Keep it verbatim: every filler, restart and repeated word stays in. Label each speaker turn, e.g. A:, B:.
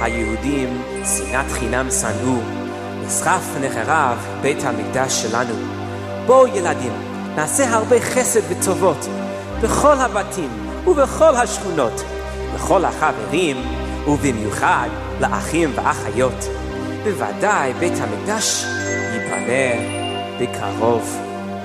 A: היהודים שנאת חינם שנאו, נסחף ונחרב בית המקדש שלנו. בואו ילדים, נעשה הרבה חסד וטובות, בכל הבתים ובכל השכונות, לכל החברים, ובמיוחד לאחים ואחיות. בוודאי בית המקדש ייבנה בקרוב.